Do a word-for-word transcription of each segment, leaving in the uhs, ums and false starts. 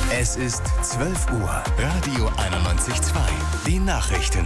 Es ist zwölf Uhr. Radio einundneunzig Komma zwei. Die Nachrichten.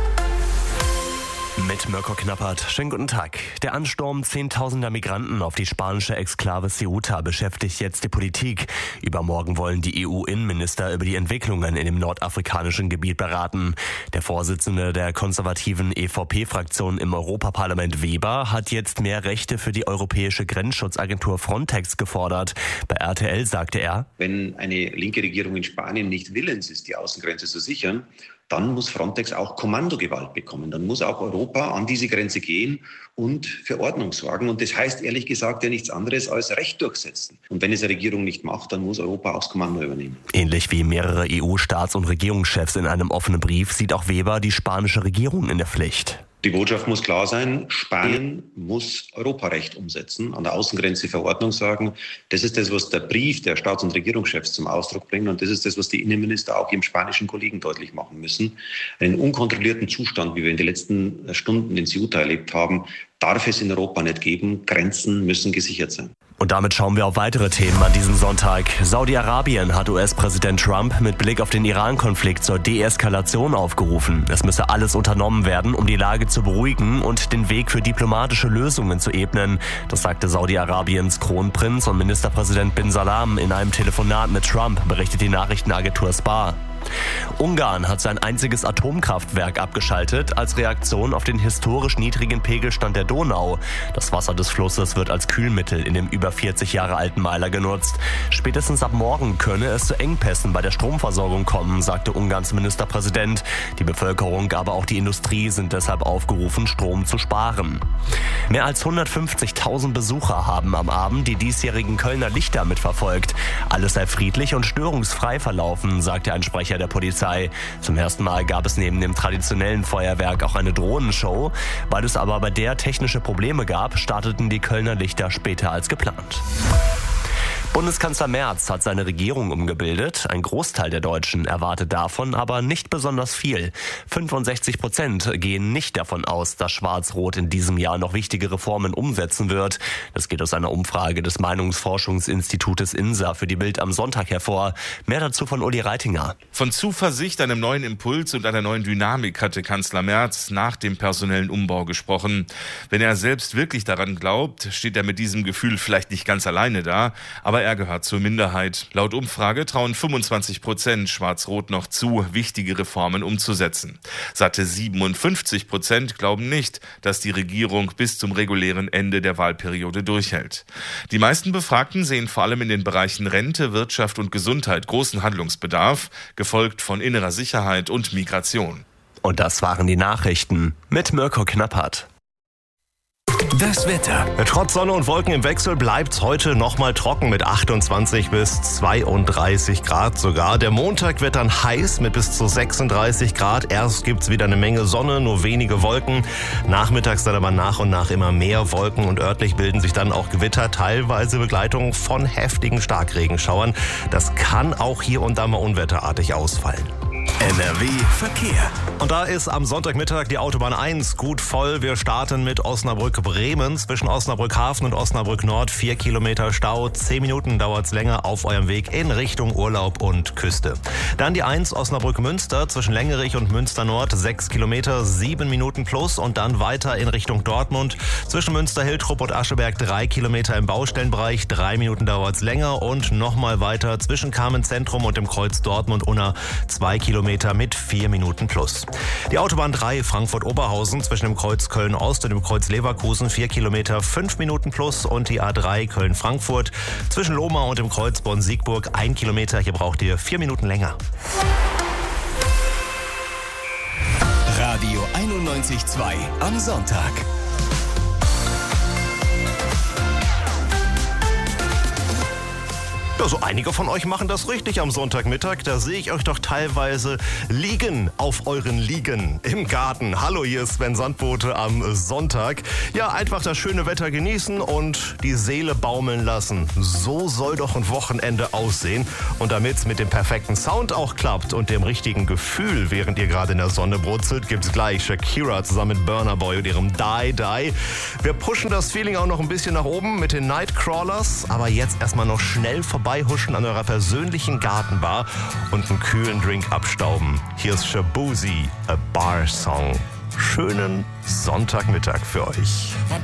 Mit Mirko Knappert. Schönen guten Tag. Der Ansturm zehntausender Migranten auf die spanische Exklave Ceuta beschäftigt jetzt die Politik. Übermorgen wollen die E U-Innenminister über die Entwicklungen in dem nordafrikanischen Gebiet beraten. Der Vorsitzende der konservativen E V P-Fraktion im Europaparlament, Weber, hat jetzt mehr Rechte für die europäische Grenzschutzagentur Frontex gefordert. Bei R T L sagte er: Wenn eine linke Regierung in Spanien nicht willens ist, die Außengrenze zu sichern, dann muss Frontex auch Kommandogewalt bekommen. Dann muss auch Europa an diese Grenze gehen und für Ordnung sorgen. Und das heißt ehrlich gesagt ja nichts anderes als Recht durchsetzen. Und wenn es eine Regierung nicht macht, dann muss Europa auch das Kommando übernehmen. Ähnlich wie mehrere E U-Staats- und Regierungschefs in einem offenen Brief sieht auch Weber die spanische Regierung in der Pflicht. Die Botschaft muss klar sein, Spanien muss Europarecht umsetzen, an der Außengrenze für Ordnung sorgen. Das ist das, was der Brief der Staats- und Regierungschefs zum Ausdruck bringt. Und das ist das, was die Innenminister auch ihrem spanischen Kollegen deutlich machen müssen. Einen unkontrollierten Zustand, wie wir in den letzten Stunden in Ceuta erlebt haben, darf es in Europa nicht geben. Grenzen müssen gesichert sein. Und damit schauen wir auf weitere Themen an diesem Sonntag. Saudi-Arabien hat U S-Präsident Trump mit Blick auf den Iran-Konflikt zur Deeskalation aufgerufen. Es müsse alles unternommen werden, um die Lage zu beruhigen und den Weg für diplomatische Lösungen zu ebnen. Das sagte Saudi-Arabiens Kronprinz und Ministerpräsident Bin Salam in einem Telefonat mit Trump, berichtet die Nachrichtenagentur S P A. Ungarn hat sein einziges Atomkraftwerk abgeschaltet als Reaktion auf den historisch niedrigen Pegelstand der Donau. Das Wasser des Flusses wird als Kühlmittel in dem über vierzig Jahre alten Meiler genutzt. Spätestens ab morgen könne es zu Engpässen bei der Stromversorgung kommen, sagte Ungarns Ministerpräsident. Die Bevölkerung, aber auch die Industrie sind deshalb aufgerufen, Strom zu sparen. Mehr als hundertfünfzigtausend Besucher haben am Abend die diesjährigen Kölner Lichter mitverfolgt. Alles sei friedlich und störungsfrei verlaufen, sagte ein Sprecher der Polizei. Zum ersten Mal gab es neben dem traditionellen Feuerwerk auch eine Drohnenshow. Weil es aber bei der technische Probleme gab, starteten die Kölner Lichter später als geplant. Bundeskanzler Merz hat seine Regierung umgebildet. Ein Großteil der Deutschen erwartet davon aber nicht besonders viel. fünfundsechzig Prozent gehen nicht davon aus, dass Schwarz-Rot in diesem Jahr noch wichtige Reformen umsetzen wird. Das geht aus einer Umfrage des Meinungsforschungsinstitutes I N S A für die Bild am Sonntag hervor. Mehr dazu von Uli Reitinger. Von Zuversicht, einem neuen Impuls und einer neuen Dynamik hatte Kanzler Merz nach dem personellen Umbau gesprochen. Wenn er selbst wirklich daran glaubt, steht er mit diesem Gefühl vielleicht nicht ganz alleine da, aber er gehört zur Minderheit. Laut Umfrage trauen fünfundzwanzig Prozent Schwarz-Rot noch zu, wichtige Reformen umzusetzen. Satte siebenundfünfzig Prozent glauben nicht, dass die Regierung bis zum regulären Ende der Wahlperiode durchhält. Die meisten Befragten sehen vor allem in den Bereichen Rente, Wirtschaft und Gesundheit großen Handlungsbedarf, gefolgt von innerer Sicherheit und Migration. Und das waren die Nachrichten mit Mirko Knappert. Das Wetter. Trotz Sonne und Wolken im Wechsel bleibt's heute nochmal trocken mit achtundzwanzig bis zweiunddreißig Grad sogar. Der Montag wird dann heiß mit bis zu sechsunddreißig Grad. Erst gibt's wieder eine Menge Sonne, nur wenige Wolken. Nachmittags dann aber nach und nach immer mehr Wolken und örtlich bilden sich dann auch Gewitter, teilweise Begleitung von heftigen Starkregenschauern. Das kann auch hier und da mal unwetterartig ausfallen. N R W Verkehr. Und da ist am Sonntagmittag die Autobahn eins gut voll. Wir starten mit Osnabrück-Bremen. Zwischen Osnabrück-Hafen und Osnabrück-Nord vier Kilometer Stau. Zehn Minuten dauert's länger auf eurem Weg in Richtung Urlaub und Küste. Dann die eins Osnabrück-Münster zwischen Längerich und Münster-Nord. Sechs Kilometer, sieben Minuten plus. Und dann weiter in Richtung Dortmund. Zwischen Münster-Hiltrup und Ascheberg drei Kilometer im Baustellenbereich. Drei Minuten dauert's länger. Und nochmal weiter zwischen Carmen-Zentrum und dem Kreuz Dortmund-Unna. Zwei Kilometer mit vier Minuten plus. Die Autobahn drei Frankfurt-Oberhausen zwischen dem Kreuz Köln-Ost und dem Kreuz Leverkusen vier Kilometer, fünf Minuten plus. Und die A drei Köln-Frankfurt zwischen Lohmar und dem Kreuz Bonn-Siegburg ein Kilometer. Hier braucht ihr vier Minuten länger. Radio einundneunzig Komma zwei am Sonntag. Ja, so einige von euch machen das richtig am Sonntagmittag. Da sehe ich euch doch teilweise liegen auf euren Liegen im Garten. Hallo, hier ist Sven Sandbote am Sonntag. Ja, einfach das schöne Wetter genießen und die Seele baumeln lassen. So soll doch ein Wochenende aussehen. Und damit es mit dem perfekten Sound auch klappt und dem richtigen Gefühl, während ihr gerade in der Sonne brutzelt, gibt's gleich Shakira zusammen mit Burna Boy und ihrem Die Die. Wir pushen das Feeling auch noch ein bisschen nach oben mit den Nightcrawlers. Aber jetzt erstmal noch schnell vorbei vorbeihuschen an eurer persönlichen Gartenbar und einen kühlen Drink abstauben. Hier ist Shaboozey, A Bar Song. Schönen Sonntagmittag für euch.